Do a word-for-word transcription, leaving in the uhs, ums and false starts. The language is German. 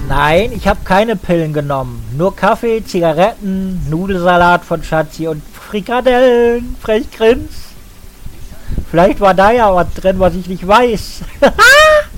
Nein, ich habe keine Pillen genommen. Nur Kaffee, Zigaretten, Nudelsalat von Schatzi und Frikadellen. Frech grins. Vielleicht war da ja was drin, was ich nicht weiß.